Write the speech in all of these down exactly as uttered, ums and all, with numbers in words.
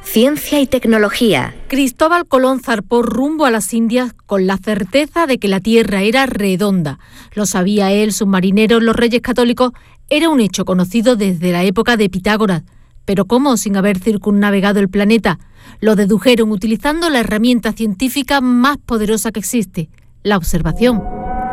Ciencia y tecnología. Cristóbal Colón zarpó rumbo a las Indias con la certeza de que la Tierra era redonda. Lo sabía él, sus marineros, los reyes católicos. Era un hecho conocido desde la época de Pitágoras. Pero ¿cómo sin haber circunnavegado el planeta? Lo dedujeron utilizando la herramienta científica más poderosa que existe, la observación.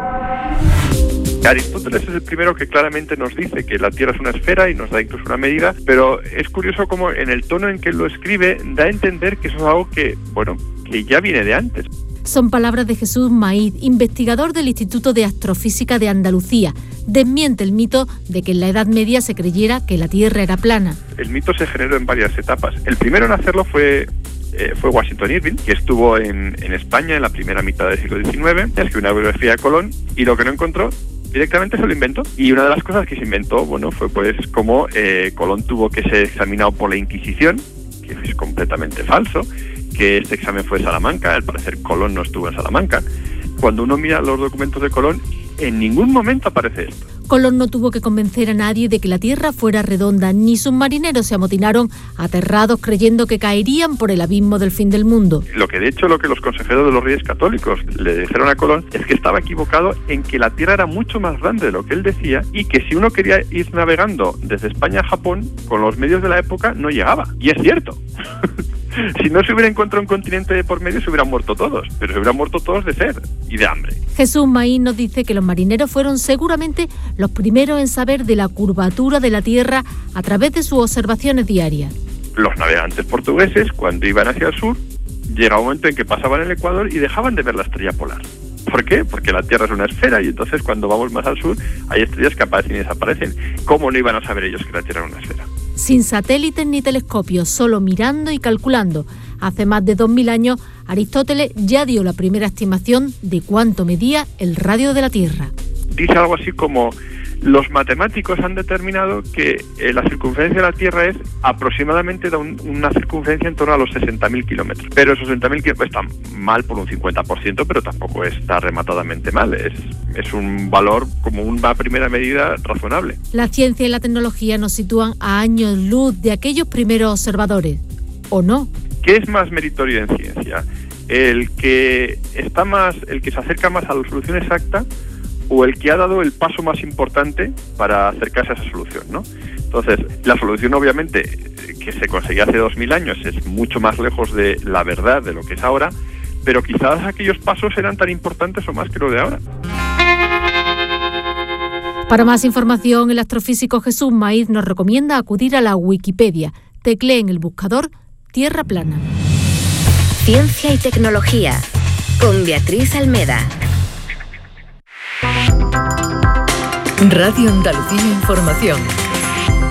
Aristóteles es el primero que claramente nos dice que la Tierra es una esfera y nos da incluso una medida, pero es curioso cómo en el tono en que él lo escribe da a entender que eso es algo que, bueno, que ya viene de antes. Son palabras de Jesús Maíz, investigador del Instituto de Astrofísica de Andalucía. Desmiente el mito de que en la Edad Media se creyera que la Tierra era plana. El mito se generó en varias etapas. El primero en hacerlo fue... Eh, fue Washington Irving, que estuvo en, en España en la primera mitad del siglo diecinueve, escribió una biografía de Colón y lo que no encontró directamente se lo inventó. Y una de las cosas que se inventó, bueno, fue pues como eh, Colón tuvo que ser examinado por la Inquisición, que es completamente falso, que este examen fue en Salamanca. Al parecer Colón no estuvo en Salamanca. Cuando uno mira los documentos de Colón, en ningún momento aparece esto. Colón no tuvo que convencer a nadie de que la Tierra fuera redonda, ni sus marineros se amotinaron aterrados creyendo que caerían por el abismo del fin del mundo. Lo que de hecho lo que los consejeros de los reyes católicos le dijeron a Colón es que estaba equivocado en que la Tierra era mucho más grande de lo que él decía y que si uno quería ir navegando desde España a Japón, con los medios de la época no llegaba. Y es cierto. Si no se hubiera encontrado un continente de por medio, se hubieran muerto todos, pero se hubieran muerto todos de sed y de hambre. Jesús Maíz nos dice que los marineros fueron seguramente los primeros en saber de la curvatura de la Tierra a través de sus observaciones diarias. Los navegantes portugueses, cuando iban hacia el sur, llegaba un momento en que pasaban el Ecuador y dejaban de ver la estrella polar. ¿Por qué? Porque la Tierra es una esfera y entonces cuando vamos más al sur hay estrellas que aparecen y desaparecen. ¿Cómo no iban a saber ellos que la Tierra era una esfera? Sin satélites ni telescopios, solo mirando y calculando. Hace más de dos mil años, Aristóteles ya dio la primera estimación de cuánto medía el radio de la Tierra. Dice algo así como: los matemáticos han determinado que eh, la circunferencia de la Tierra es aproximadamente de un, una circunferencia en torno a los sesenta mil kilómetros. Pero esos sesenta mil kilómetros están mal por un cincuenta por ciento, pero tampoco está rematadamente mal. Es, es un valor como una primera medida razonable. La ciencia y la tecnología nos sitúan a años luz de aquellos primeros observadores, ¿o no? ¿Qué es más meritorio en ciencia? ¿El que está más, el que se acerca más a la solución exacta, o el que ha dado el paso más importante para acercarse a esa solución, ¿no? Entonces, la solución obviamente que se conseguía hace dos mil años es mucho más lejos de la verdad de lo que es ahora, pero quizás aquellos pasos eran tan importantes o más que lo de ahora. Para más información, el astrofísico Jesús Maíz nos recomienda acudir a la Wikipedia. Teclee en el buscador Tierra plana. Ciencia y tecnología con Beatriz Almeda. Radio Andalucía Información.